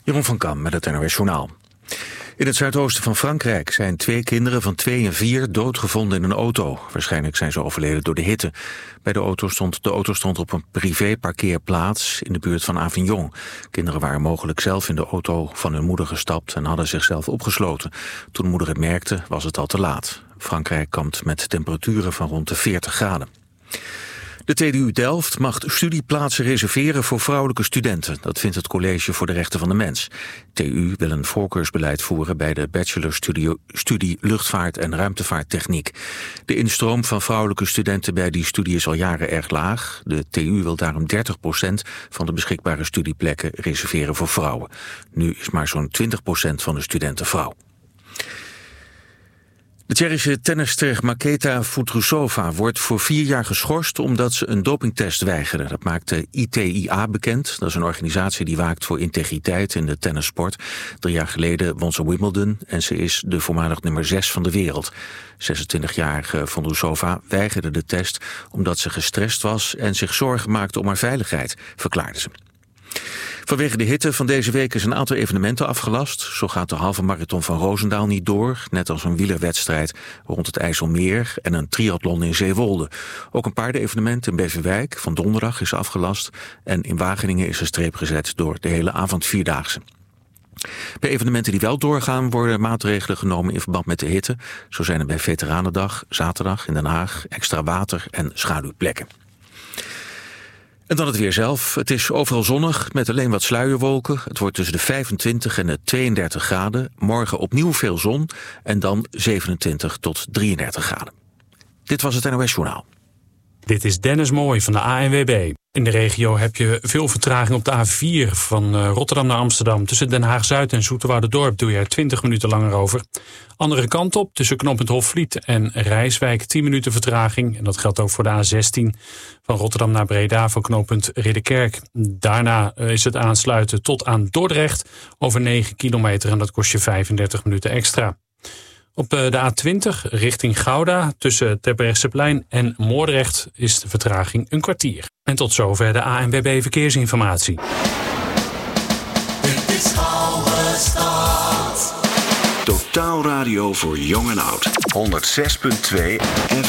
Jeroen van Kam met het NOS Journaal. In het zuidoosten van Frankrijk zijn 2 kinderen van 2 en 4 doodgevonden in een auto. Waarschijnlijk zijn ze overleden door de hitte. De auto stond op een privéparkeerplaats in de buurt van Avignon. Kinderen waren mogelijk zelf in de auto van hun moeder gestapt en hadden zichzelf opgesloten. Toen de moeder het merkte, was het al te laat. Frankrijk kampt met temperaturen van rond de 40 graden. De TDU Delft mag studieplaatsen reserveren voor vrouwelijke studenten. Dat vindt het College voor de Rechten van de Mens. TU wil een voorkeursbeleid voeren bij de bachelorstudie luchtvaart en ruimtevaarttechniek. De instroom van vrouwelijke studenten bij die studie is al jaren erg laag. De TU wil daarom 30% van de beschikbare studieplekken reserveren voor vrouwen. Nu is maar zo'n 20% van de studenten vrouw. De Tsjechische tennisster Markéta Vondrousova wordt voor 4 jaar geschorst omdat ze een dopingtest weigerde. Dat maakt de ITIA bekend. Dat is een organisatie die waakt voor integriteit in de tennissport. 3 jaar geleden won ze Wimbledon en ze is de voormalig nummer 6 van de wereld. 26-jarige Vondrousova weigerde de test omdat ze gestrest was en zich zorgen maakte om haar veiligheid, verklaarde ze. Vanwege de hitte van deze week is een aantal evenementen afgelast. Zo gaat de halve marathon van Roosendaal niet door, net als een wielerwedstrijd rond het IJsselmeer en een triathlon in Zeewolde. Ook een paardenevenement in Beverwijk van donderdag is afgelast en in Wageningen is een streep gezet door de hele avond 4-daagse. Bij evenementen die wel doorgaan worden maatregelen genomen in verband met de hitte. Zo zijn er bij Veteranendag, zaterdag in Den Haag, extra water en schaduwplekken. En dan het weer zelf. Het is overal zonnig met alleen wat sluierwolken. Het wordt tussen de 25 en de 32 graden. Morgen opnieuw veel zon en dan 27 tot 33 graden. Dit was het NOS Journaal. Dit is Dennis Mooij van de ANWB. In de regio heb je veel vertraging op de A4 van Rotterdam naar Amsterdam. Tussen Den Haag-Zuid en Zoeterwouderdorp doe je er 20 minuten langer over. Andere kant op, tussen knooppunt Hofvliet en Rijswijk 10 minuten vertraging. En dat geldt ook voor de A16 van Rotterdam naar Breda voor knooppunt Ridderkerk. Daarna is het aansluiten tot aan Dordrecht over 9 kilometer en dat kost je 35 minuten extra. Op de A20 richting Gouda tussen Terbrechtseplein en Moordrecht is de vertraging een kwartier. En tot zover de ANWB Verkeersinformatie. Dit is Hallenstad. Totaal radio voor jong en oud. 106.2 FM.